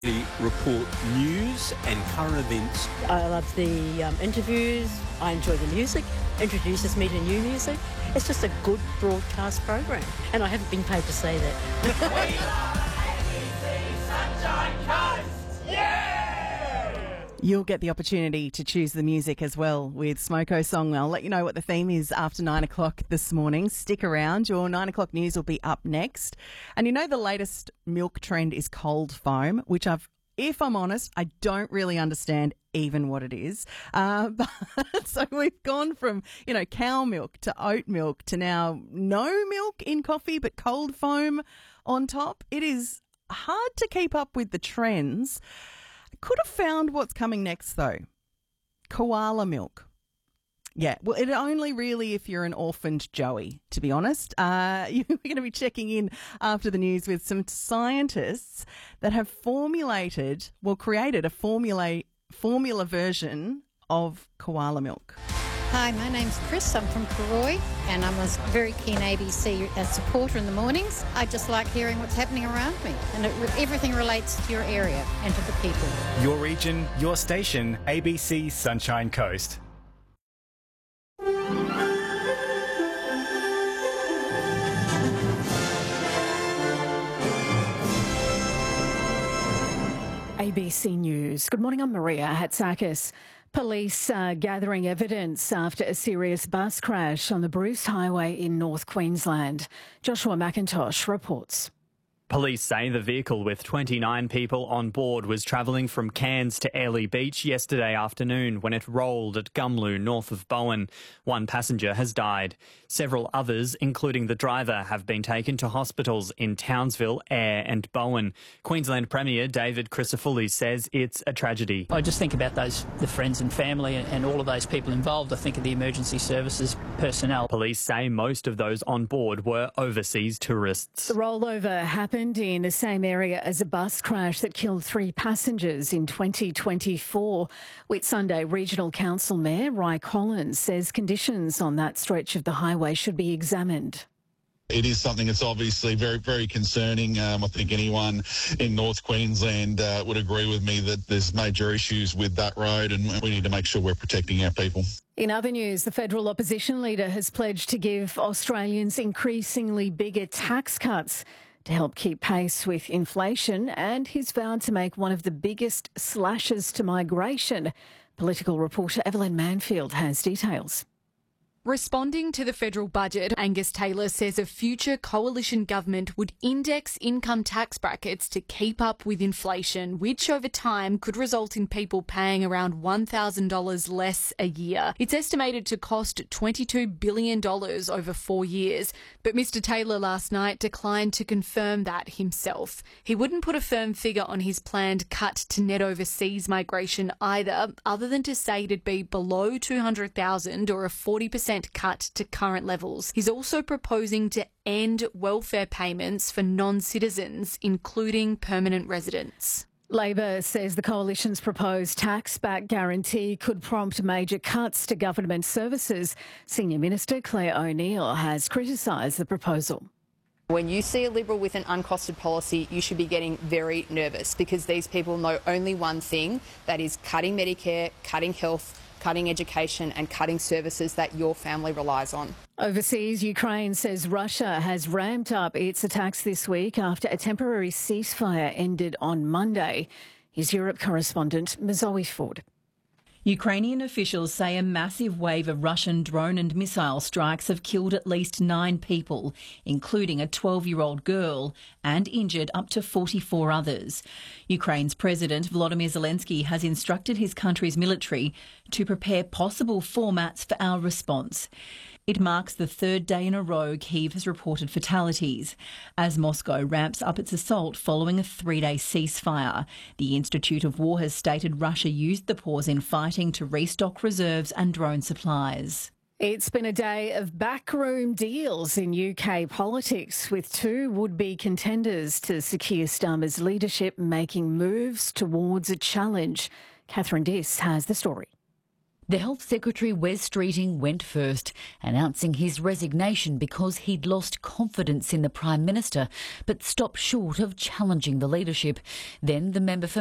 Report news and current events. I love the interviews. I enjoy the music. Introduces me to new music. It's just a good broadcast program, and I haven't been paid to say that. We love ABC Sunshine Coast! Yeah! You'll get the opportunity to choose the music as well with Smoko Song. I'll let you know what the theme is after 9 o'clock this morning. Stick around. Your 9 o'clock news will be up next. And you know the latest milk trend is cold foam, which if I'm honest, I don't really understand even what it is. But so we've gone from, cow milk to oat milk to now no milk in coffee, but cold foam on top. It is hard to keep up with the trends. I could have found what's coming next, though. Koala milk. Yeah, well, it only really if you're an orphaned Joey, to be honest. We're going to be checking in after the news with some scientists that have created a formula version of koala milk. Hi, my name's Chris. I'm from Karoi, and I'm a very keen ABC supporter in the mornings. I just like hearing what's happening around me, and everything relates to your area and to the people. Your region, your station, ABC Sunshine Coast. ABC News. Good morning, I'm Maria Hatzakis. Police are gathering evidence after a serious bus crash on the Bruce Highway in North Queensland. Joshua McIntosh reports. Police say the vehicle with 29 people on board was travelling from Cairns to Airlie Beach yesterday afternoon when it rolled at Gumlu, north of Bowen. One passenger has died. Several others, including the driver, have been taken to hospitals in Townsville, Ayr and Bowen. Queensland Premier David Crisafulli says it's a tragedy. I just think about the friends and family and all of those people involved. I think of the emergency services personnel. Police say most of those on board were overseas tourists. The rollover happened in the same area as a bus crash that killed 3 passengers in 2024. Whitsunday Regional Council Mayor Ry Collins says conditions on that stretch of the highway should be examined. It is something that's obviously very, very concerning. I think anyone in North Queensland would agree with me that there's major issues with that road, and we need to make sure we're protecting our people. In other news, the federal opposition leader has pledged to give Australians increasingly bigger tax cuts to help keep pace with inflation, and he's vowed to make one of the biggest slashes to migration. Political reporter Evelyn Manfield has details. Responding to the federal budget, Angus Taylor says a future coalition government would index income tax brackets to keep up with inflation, which over time could result in people paying around $1,000 less a year. It's estimated to cost $22 billion over 4 years, but Mr Taylor last night declined to confirm that himself. He wouldn't put a firm figure on his planned cut to net overseas migration either, other than to say it'd be below 200,000 or a 40% cut to current levels. He's also proposing to end welfare payments for non-citizens, including permanent residents. Labor says the coalition's proposed tax-back guarantee could prompt major cuts to government services. Senior Minister Claire O'Neill has criticised the proposal. When you see a Liberal with an uncosted policy, you should be getting very nervous, because these people know only one thing, that is cutting Medicare, cutting health, cutting education and cutting services that your family relies on. Overseas, Ukraine says Russia has ramped up its attacks this week after a temporary ceasefire ended on Monday. Here's Europe correspondent Mazoe Ford. Ukrainian officials say a massive wave of Russian drone and missile strikes have killed at least 9 people, including a 12-year-old girl, and injured up to 44 others. Ukraine's President Volodymyr Zelensky has instructed his country's military to prepare possible formats for our response. It marks the 3rd day in a row Kyiv has reported fatalities, as Moscow ramps up its assault following a 3-day ceasefire. The Institute of War has stated Russia used the pause in fighting to restock reserves and drone supplies. It's been a day of backroom deals in UK politics, with 2 would-be contenders to Sir Keir Starmer's leadership making moves towards a challenge. Catherine Diss has the story. The Health Secretary, Wes Streeting, went first, announcing his resignation because he'd lost confidence in the Prime Minister, but stopped short of challenging the leadership. Then the member for